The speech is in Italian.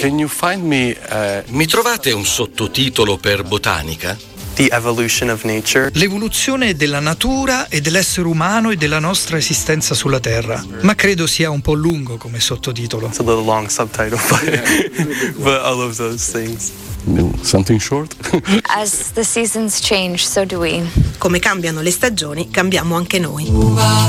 Can you find me Mi trovate un sottotitolo per botanica? The evolution of nature. L'evoluzione della natura e dell'essere umano e della nostra esistenza sulla Terra. Ma credo sia un po' lungo come sottotitolo. It's a little long subtitle, but all of those things. something short? As the seasons change, so do we. Come cambiano le stagioni, cambiamo anche noi.